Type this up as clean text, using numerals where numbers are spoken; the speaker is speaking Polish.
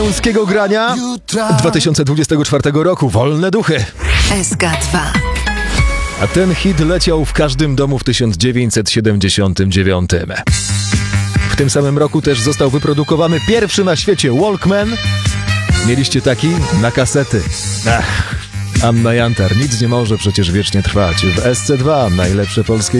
polskiego grania 2024 roku. Wolne duchy. SK2. A ten hit leciał w każdym domu w 1979. W tym samym roku też został wyprodukowany pierwszy na świecie Walkman. Mieliście taki? Na kasety. Anna Jantar, nic nie może przecież wiecznie trwać. W SC2 najlepsze polskie